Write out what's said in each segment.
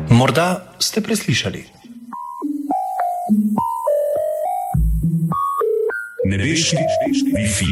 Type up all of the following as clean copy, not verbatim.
Morda ste preslišali. Nebeški Wi-Fi.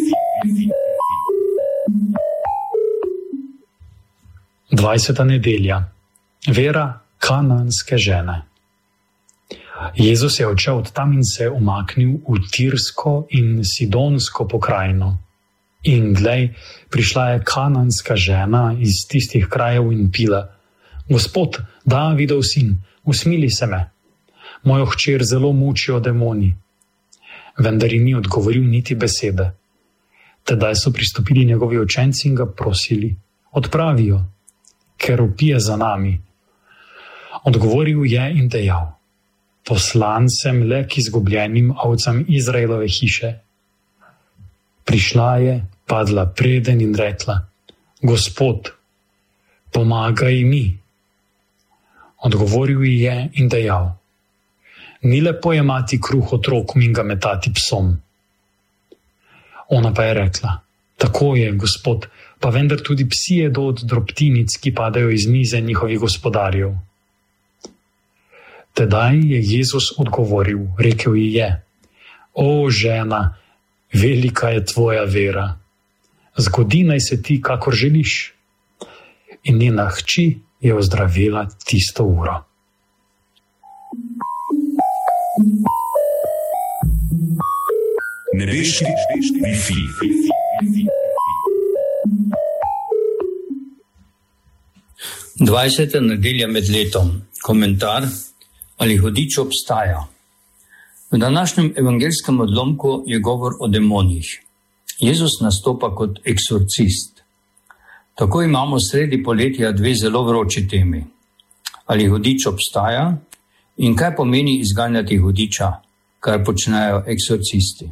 Dvajseta nedelja. Vera kananske žene. Jezus je odšel od tam in se umaknil v Tirsko in Sidonsko pokrajino. In glej, prišla je kananska žena iz tistih krajev in pila: Gospod, Davidov sin, usmili se me. Mojo hčer zelo mučijo demoni. Vendar ji ni odgovoril niti besede. Tedaj so pristopili njegovi učenci in ga prosili: Odpravi jo, ker vpije za nami. Odgovoril je in dejal: Poslan sem le k izgubljenim ovcam Izraelove hiše. Prišla je, padla preden in rekla: Gospod, pomagaj mi. Odgovoril ji je in dejal: Ni lepo jemati kruh otrokom in ga metati psom. Ona pa je rekla: Tako je, Gospod, pa vendar tudi psi jedo od drobtinic, ki padajo iz mize njihovih gospodarjev. Tedaj je Jezus odgovoril, rekel ji je: O žena, velika je tvoja vera. Zgodi naj se ti, kakor želiš. In njena hči je ozdravela tisto uro. Nebeški Wi-Fi. Dvajseta nedelja med letom. Komentar: Ali hudič obstaja? V današnjem evangelskem odlomku je govor o demonih. Jezus nastopa kot eksorcist. Tako imamo sredi poletja dve zelo vroči temi. Ali hudič obstaja in kaj pomeni izganjati hudiča, kar počnejo eksorcisti.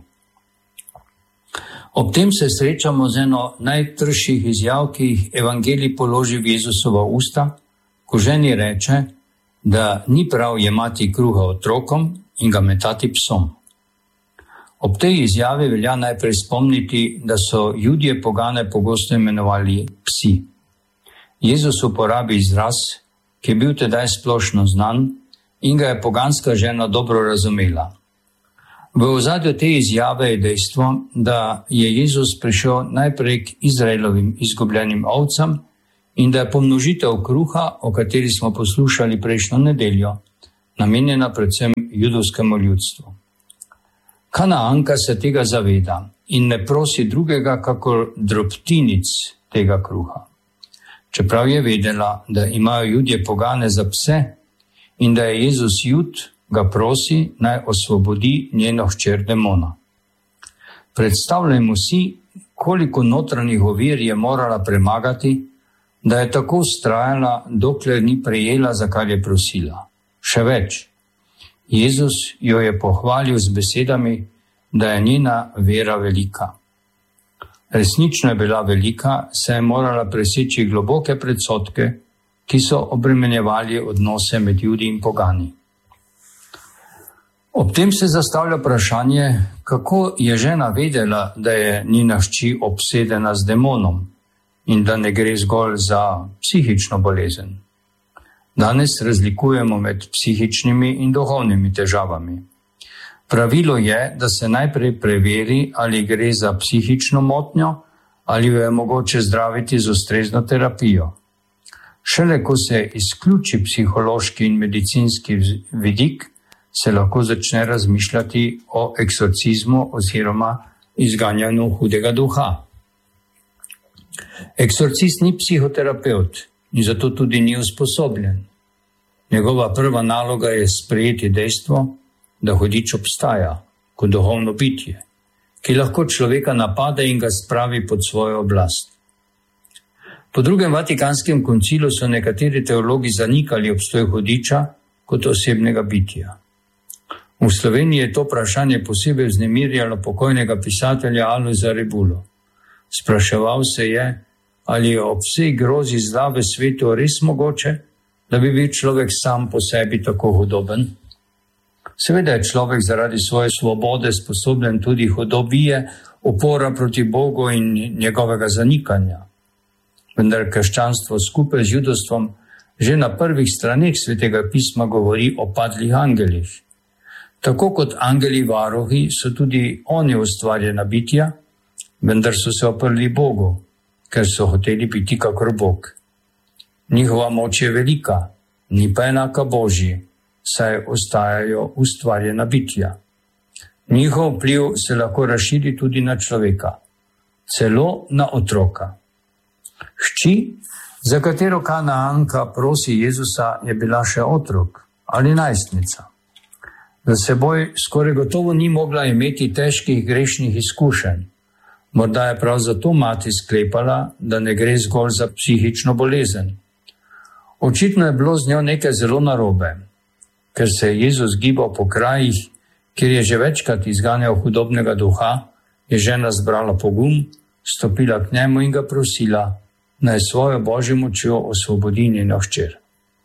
Ob tem se srečamo z eno najtrših izjav, ki jih evangelij položi v Jezusova usta, ko ženi reče, da ni prav jemati kruha otrokom in ga metati psom. Ob tej izjavi velja najprej spomniti, da so Judje pogane pogosto imenovali psi. Jezus uporabi izraz, ki je bil tedaj splošno znan in ga je poganska žena dobro razumela. V ozadju te izjave je dejstvo, da je Jezus prišel najprej k Izraelovim izgubljenim ovcam in da je pomnožitev kruha, o kateri smo poslušali prejšnjo nedeljo, namenjena predvsem judovskemu ljudstvu. Kanaanka se tega zaveda in ne prosi drugega kakor drobtinic tega kruha. Čeprav je vedela, da imajo Judje pogane za pse in da je Jezus Jud, ga prosi, naj osvobodi njeno hčer demona. Predstavljajmo si, koliko notranjih ovir je morala premagati, da je tako vztrajala, dokler ni prejela, za kar je prosila. Še več, Jezus jo je pohvalil z besedami, da je njena vera velika. Resnično je bila velika, saj je morala preseči globoke predsodke, ki so obremenjevali odnose med Judi in pogani. Ob tem se zastavlja vprašanje, kako je žena vedela, da je njena hči obsedena z demonom in da ne gre zgolj za psihično bolezen. Danes razlikujemo med psihičnimi in duhovnimi težavami. Pravilo je, da se najprej preveri, ali gre za psihično motnjo ali jo je mogoče zdraviti z ustrezno terapijo. Šele ko se izključi psihološki in medicinski vidik, se lahko začne razmišljati o eksorcizmu oziroma izganjanju hudega duha. Eksorcist ni psihoterapevt in zato tudi ni usposobljen. Njegova prva naloga je sprejeti dejstvo, da hudič obstaja kot duhovno bitje, ki lahko človeka napade in ga spravi pod svojo oblast. Po drugem Vatikanskem koncilu so nekateri teologi zanikali obstoj hudiča kot osebnega bitja. V Sloveniji je to vprašanje posebej vznemirjalo pokojnega pisatelja Alojza Rebulo. Spraševal se je, ali je ob vsej grozi zla v svetu res mogoče, da bi bil človek sam po sebi tako hudoben. Seveda je človek zaradi svoje svobode sposoben tudi hudobije, upora proti Bogu in njegovega zanikanja. Vendar krščanstvo skupaj z judovstvom že na prvih straneh Svetega pisma govori o padlih angelih. Tako kot angeli varuhi so tudi oni ustvarjena bitja, vendar so se oprli Bogu, ker so hoteli biti kakor Bog. Njihova moč je velika, ni pa enaka Božji, saj ostajajo ustvarjena bitja. Njihov vpliv se lahko razširi tudi na človeka, celo na otroka. Hči, za katero Kanaanka prosi Jezusa, je bila še otrok ali najstnica. Za seboj skoraj gotovo ni mogla imeti težkih grešnih izkušenj. Morda je prav zato mati sklepala, da ne gre zgolj za psihično bolezen. Očitno je bilo z njo nekaj zelo narobe, ker se je Jezus gibal po krajih, kjer je že večkrat izganjal hudobnega duha, je žena zbrala pogum, stopila k njemu in ga prosila, naj svojo božjo močjo osvobodi njeno hčer.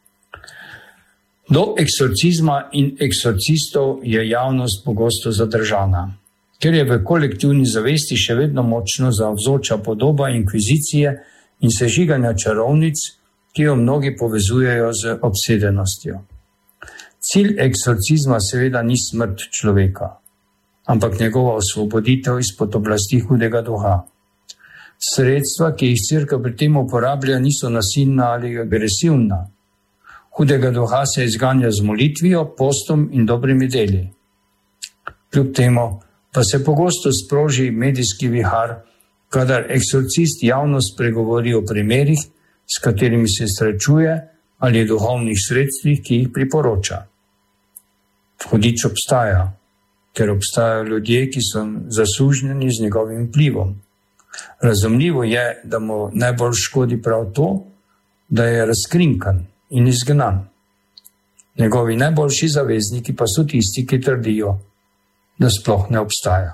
Do eksorcizma in eksorcistov je javnost pogosto zadržana, ker je v kolektivni zavesti še vedno močno zavzoča podoba inkvizicije in sežiganja čarovnic, ki jo mnogi povezujejo z obsedenostjo. Cilj eksorcizma seveda ni smrt človeka, ampak njegova osvoboditev izpod oblasti hudega duha. Sredstva, ki jih Cerkev pri tem uporablja, niso nasilna ali agresivna. Hudega duha se izganja z molitvijo, postom in dobrimi deli. Kljub temu pa se pogosto sproži medijski vihar, kadar eksorcist javno spregovori o primerih, s katerimi se srečuje, ali duhovnih sredstvih, ki jih priporoča. Hudič obstaja, ker obstajajo ljudje, ki so zasužnjeni z njegovim vplivom. Razumljivo je, da mu najbolj škodi prav to, da je razkrinkan in izgnan. Njegovi najboljši zavezniki pa so tisti, ki trdijo, da sploh ne obstaja.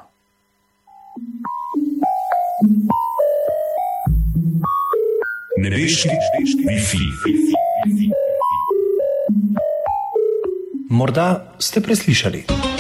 Nebeški Wi-Fi. Morda ste preslišali.